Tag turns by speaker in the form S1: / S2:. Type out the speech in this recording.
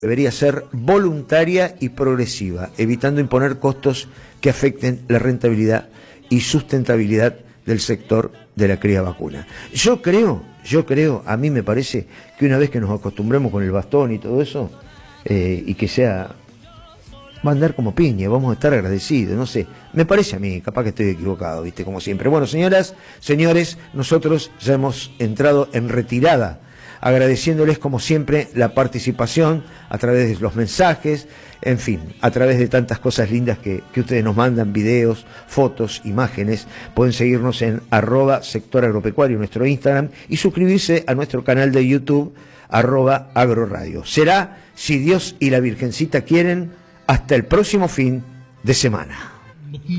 S1: debería ser voluntaria y progresiva, evitando imponer costos que afecten la rentabilidad y sustentabilidad del sector de la cría vacuna. Yo creo, a mí me parece que una vez que nos acostumbremos con el bastón y todo eso, y que sea, va a andar como piña, vamos a estar agradecidos, no sé, me parece a mí, capaz que estoy equivocado, viste, como siempre. Bueno, señoras, señores, nosotros ya hemos entrado en retirada, agradeciéndoles como siempre la participación a través de los mensajes, en fin, a través de tantas cosas lindas que ustedes nos mandan, videos, fotos, imágenes. Pueden seguirnos en @sectoragropecuario, nuestro Instagram, y suscribirse a nuestro canal de YouTube, @agroradio. Será, si Dios y la Virgencita quieren, hasta el próximo fin de semana.